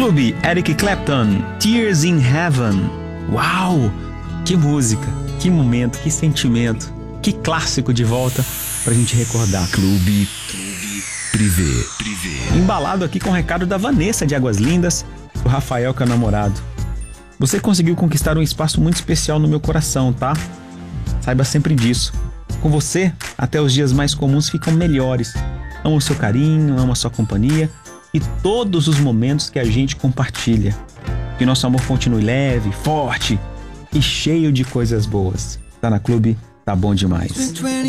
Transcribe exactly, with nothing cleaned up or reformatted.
Clube Eric Clapton, Tears in Heaven. Uau! Que música, que momento, que sentimento, que clássico de volta pra gente recordar. Clube, Clube Privé, Privé. Embalado aqui com o recado da Vanessa de Águas Lindas, do Rafael, que é o namorado. Você conseguiu conquistar um espaço muito especial no meu coração, tá? Saiba sempre disso. Com você, até os dias mais comuns ficam melhores. Amo o seu carinho, amo a sua companhia e todos os momentos que a gente compartilha. Que nosso amor continue leve, forte e cheio de coisas boas. Tá na Clube, tá bom demais.